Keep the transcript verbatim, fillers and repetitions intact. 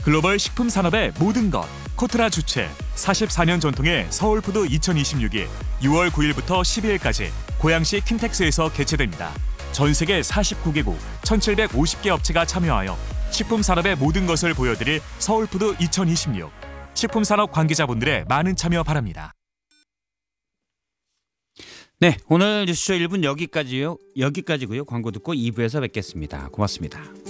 글로벌 식품 산업의 모든 것 코트라 주최 사십사 년 전통의 서울푸드 이천이십육이 유월 구일부터 십이일까지 고양시 킨텍스에서 개최됩니다. 전 세계 사십구 개국 천칠백오십 개 업체가 참여하여 식품 산업의 모든 것을 보여드릴 서울푸드 이천이십육. 식품 산업 관계자분들의 많은 참여 바랍니다. 네, 오늘 뉴스쇼 일 분 여기까지요. 여기까지고요. 광고 듣고 이 부에서 뵙겠습니다. 고맙습니다.